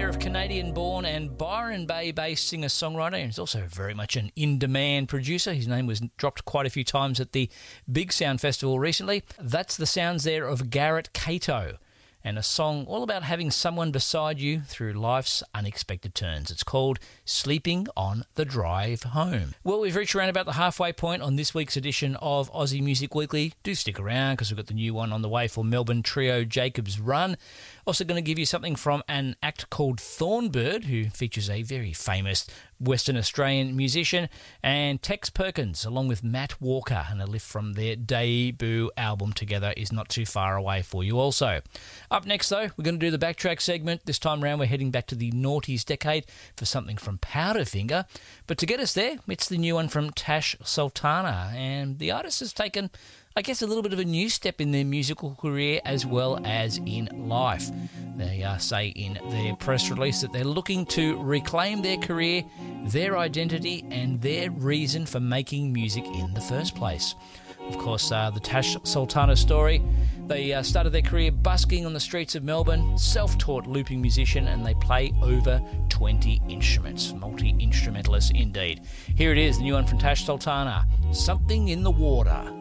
pair of Canadian-born and Byron Bay-based singer-songwriter. He's also very much an in-demand producer. His name was dropped quite a few times at the Big Sound Festival recently. That's the sounds there of Garrett Cato, and a song all about having someone beside you through life's unexpected turns. It's called Sleeping on the Drive Home. Well, we've reached around about the halfway point on this week's edition of Aussie Music Weekly. Do stick around because we've got the new one on the way for Melbourne trio Jacob's Run. Also going to give you something from an act called Thornbird, who features a very famous Western Australian musician, and Tex Perkins, along with Matt Walker, and a lift from their debut album Together is not too far away for you also. Up next, though, we're going to do the backtrack segment. This time around, we're heading back to the noughties decade for something from Powderfinger. But to get us there, it's the new one from Tash Sultana, and the artist has taken, I guess, a little bit of a new step in their musical career as well as in life. They say in their press release that they're looking to reclaim their career, their identity, and their reason for making music in the first place. Of course, the Tash Sultana story, they started their career busking on the streets of Melbourne, self-taught looping musician, and they play over 20 instruments. Multi-instrumentalist indeed. Here it is, the new one from Tash Sultana, Something in the Water.